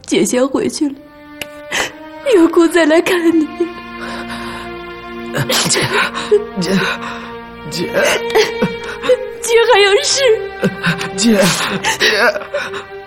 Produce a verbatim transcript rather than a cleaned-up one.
姐先回去了，有空再来看你。 姐，姐，姐， 姐还有事。 姐，姐。